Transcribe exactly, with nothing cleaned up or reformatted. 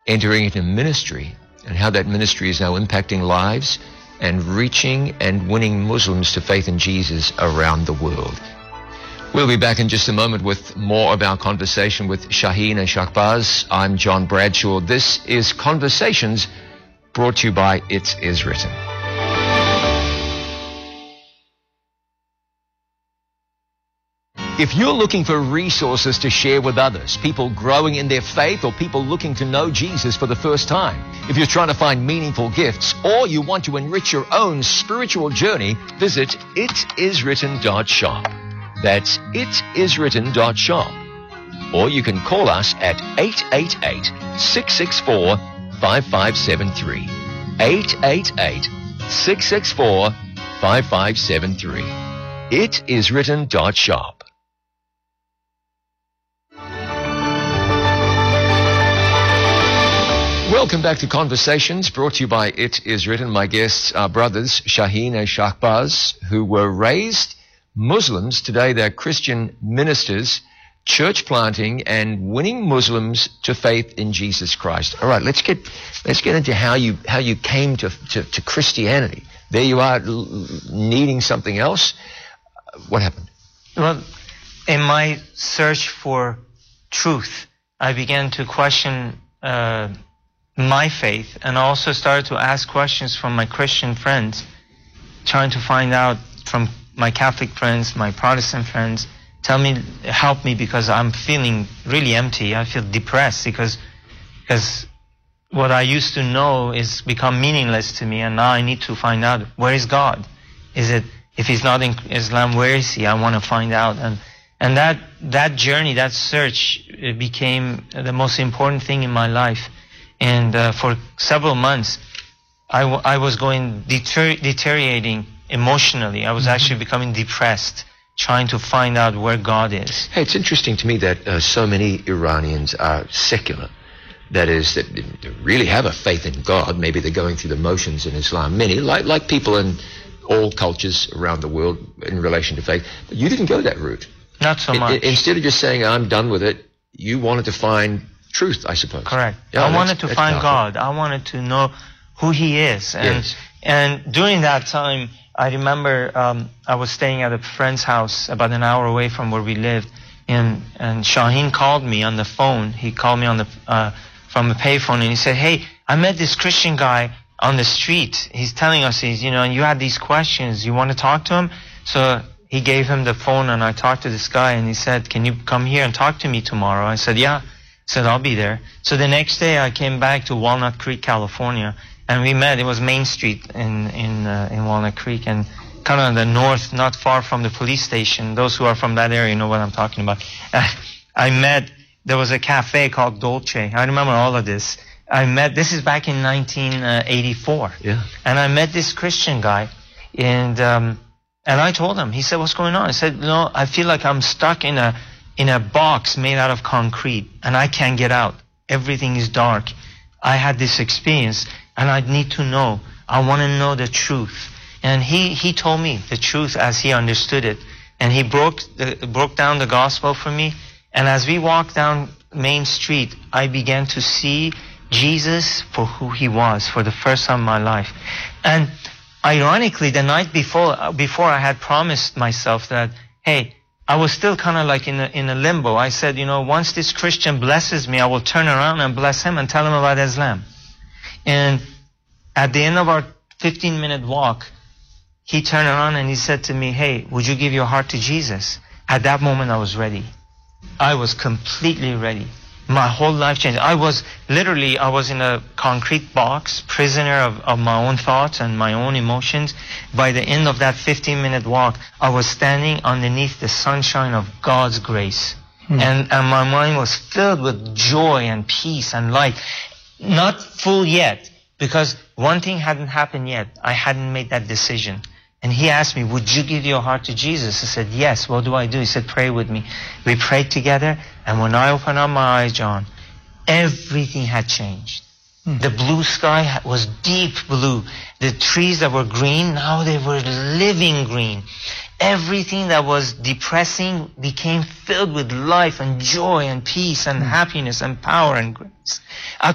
entering into ministry, and how that ministry is now impacting lives and reaching and winning Muslims to faith in Jesus around the world. We'll be back in just a moment with more of our conversation with Shaheen and Shahbaz. I'm John Bradshaw. This is Conversations, brought to you by It Is Written. If you're looking for resources to share with others, people growing in their faith or people looking to know Jesus for the first time, if you're trying to find meaningful gifts or you want to enrich your own spiritual journey, visit it is written dot shop. That's it is written dot shop. Or you can call us at eight eight eight, six six four, five five seven three. eight eight eight, six six four, five five seven three. it is written dot shop. Welcome back to Conversations, brought to you by It Is Written. My guests are brothers Shaheen and Shahbaz, who were raised Muslims. Today they're Christian ministers, church planting and winning Muslims to faith in Jesus Christ. All right, let's get let's get into how you how you came to to, to Christianity. There you are, l- needing something else. What happened? Well, in my search for truth, I began to question Uh, my faith, and also started to ask questions from my Christian friends, trying to find out from my Catholic friends, my Protestant friends, tell me, help me, because I'm feeling really empty. I feel depressed because, because what I used to know is become meaningless to me, and now I need to find out, where is God? Is it, if he's not in Islam, where is he? I want to find out. And, and that, that journey, that search, it became the most important thing in my life. And uh, for several months, I, w- I was going deter- deteriorating emotionally. I was mm-hmm. actually becoming depressed, trying to find out where God is. Hey, it's interesting to me that uh, so many Iranians are secular. That is, that they really have a faith in God. Maybe they're going through the motions in Islam. Many, like like people in all cultures around the world in relation to faith. But you didn't go that route. Not so much. I, instead of just saying, I'm done with it, you wanted to find truth, I suppose. Correct. Yeah, I wanted to find powerful. God. I wanted to know who he is. And yes. and during that time, I remember um, I was staying at a friend's house about an hour away from where we lived. And, and Shaheen called me on the phone. He called me on the uh, from a payphone, and he said, hey, I met this Christian guy on the street. He's telling us, he's, you know, and you had these questions. You want to talk to him? So he gave him the phone, and I talked to this guy, and he said, can you come here and talk to me tomorrow? I said, yeah. Said, I'll be there. So the next day I came back to Walnut Creek, California, and we met. It was Main Street in in uh, in Walnut Creek, and kind of in the north, not far from the police station. Those who are from that area know what I'm talking about. Uh, I met, there was a cafe called Dolce. I remember all of this. I met, this is back in nineteen eighty-four. Yeah. And I met this Christian guy, and um, and I told him, he said, what's going on? I said, no, I feel like I'm stuck in a in a box made out of concrete, and I can't get out. Everything is dark. I had this experience, and I need to know. I want to know the truth. And he, he told me the truth as he understood it. And he broke the, broke down the gospel for me. And as we walked down Main Street, I began to see Jesus for who he was for the first time in my life. And ironically, the night before, before I had promised myself that, hey, I was still kind of like in a, in a limbo. I said, you know, once this Christian blesses me, I will turn around and bless him and tell him about Islam. And at the end of our fifteen minute walk, he turned around and he said to me, hey, would you give your heart to Jesus? At that moment, I was ready. I was completely ready. My whole life changed. I was literally, I was in a concrete box, prisoner of, of my own thoughts and my own emotions. By the end of that fifteen minute walk, I was standing underneath the sunshine of God's grace. Hmm. And, and my mind was filled with joy and peace and light. Not full yet, because one thing hadn't happened yet. I hadn't made that decision. And he asked me, would you give your heart to Jesus? I said, yes. What do I do? He said, pray with me. We prayed together, and when I opened up my eyes, John, everything had changed. Hmm. The blue sky was deep blue. The trees that were green, now they were living green. Everything that was depressing became filled with life and joy and peace and hmm. happiness and power and grace. I